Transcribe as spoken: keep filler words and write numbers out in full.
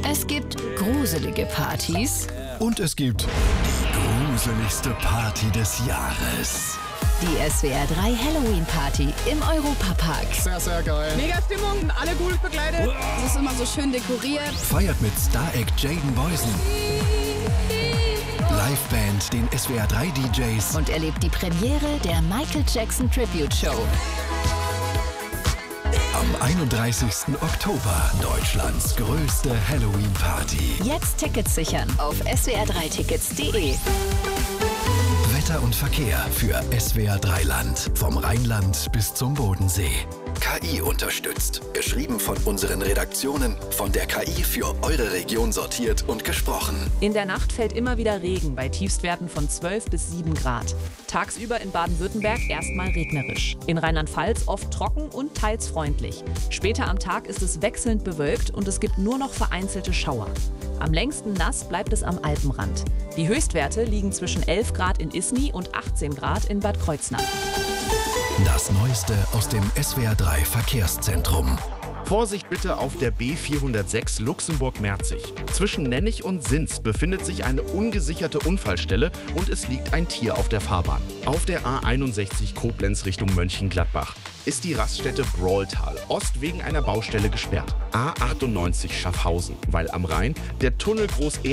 Es gibt gruselige Partys. Und es gibt die gruseligste Party des Jahres. Die S W R drei Halloween-Party im Europapark. Sehr, sehr geil. Mega Stimmung, alle gut begleitet. Es ist immer so schön dekoriert. Feiert mit Star-Act Jaden Boysen, Liveband, den S W R drei D Js Und erlebt die Premiere der Michael Jackson Tribute Show. am einunddreißigsten Oktober Deutschlands größte Halloween-Party. Jetzt Tickets sichern auf s w r drei tickets punkt de. Wetter und Verkehr für S W R drei Land. Vom Rheinland bis zum Bodensee. K I unterstützt. Geschrieben von unseren Redaktionen, von der K I für eure Region sortiert und gesprochen. In der Nacht fällt immer wieder Regen bei Tiefstwerten von zwölf bis sieben Grad. Tagsüber in Baden-Württemberg erstmal regnerisch. In Rheinland-Pfalz oft trocken und teils freundlich. Später am Tag ist es wechselnd bewölkt und es gibt nur noch vereinzelte Schauer. Am längsten nass bleibt es am Alpenrand. Die Höchstwerte liegen zwischen elf Grad in Isny und achtzehn Grad in Bad Kreuznach. Das Neueste aus dem S W R drei Verkehrszentrum. Vorsicht bitte auf der B vierhundertsechs Luxemburg-Merzig. Zwischen Nennig und Sins befindet sich eine ungesicherte Unfallstelle und es liegt ein Tier auf der Fahrbahn. Auf der A einundsechzig Koblenz Richtung Mönchengladbach ist die Raststätte Brolltal Ost wegen einer Baustelle gesperrt. A achtundneunzig Schaffhausen, weil am Rhein der Tunnel Groß